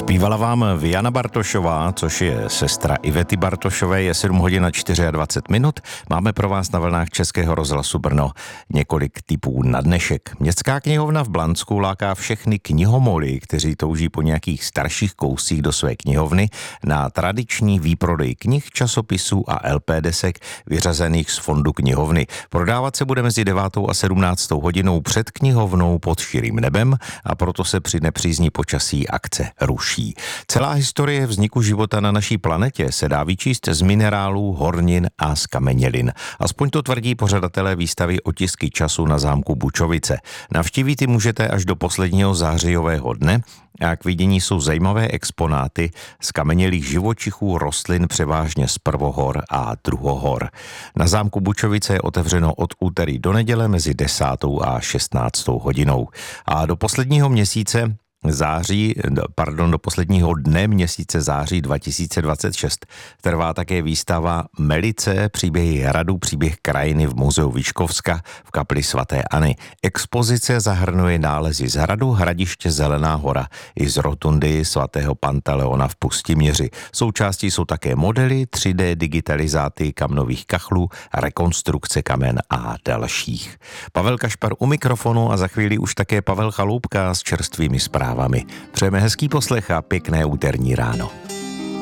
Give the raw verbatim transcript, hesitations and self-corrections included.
Zpívala vám Viana Bartošová, což je sestra Ivety Bartošové, je sedm hodin a dvacet čtyři minut. Máme pro vás na vlnách Českého rozhlasu Brno několik tipů na dnešek. Městská knihovna v Blansku láká všechny knihomoly, kteří touží po nějakých starších kouscích do své knihovny, na tradiční výprodej knih, časopisů a el pé desek vyřazených z fondu knihovny. Prodávat se bude mezi devátou a sedmnáctou hodinou před knihovnou pod širým nebem a proto se při nepřízní počasí akce ruší. Celá historie vzniku života na naší planetě se dá vyčíst z minerálů, hornin a z kamenělin. Aspoň to tvrdí pořadatelé výstavy Otisky času na zámku Bučovice. Navštívit ji můžete až do posledního zářijového dne a k vidění jsou zajímavé exponáty z kamenělých živočichů, rostlin převážně z prvohor a druhohor. Na zámku Bučovice je otevřeno od úterý do neděle mezi desátou a šestnáctou hodinou. A do posledního měsíce září, pardon, do posledního dne měsíce září dva tisíce dvacet šest trvá také výstava Melice, příběhy hradu, příběh krajiny v muzeu Vyškovska v kapli svaté Anny. Expozice zahrnuje nálezy z hradu, hradiště Zelená hora i z rotundy svatého Pantaleona v Pustiměři. Součástí jsou také modely, tři dé digitalizáty kamnových kachlů, rekonstrukce kamen a dalších. Pavel Kašpar u mikrofonu a za chvíli už také Pavel Chaloupka s čerstvými zprávami. Přejeme hezký poslech a pěkné úterní ráno.